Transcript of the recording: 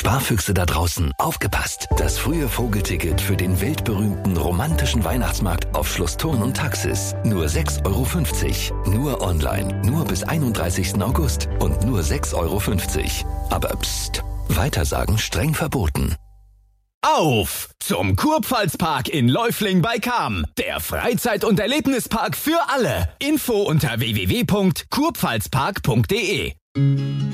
Sparfüchse da draußen, aufgepasst! Das frühe Vogelticket für den weltberühmten romantischen Weihnachtsmarkt auf Schloss Thurn und Taxis. Nur 6,50 €. Nur online, nur bis 31. August und nur 6,50 €. Aber psst, Weitersagen streng verboten. Auf zum Kurpfalzpark in Läufling bei Cham. Der Freizeit- und Erlebnispark für alle. Info unter www.kurpfalzpark.de.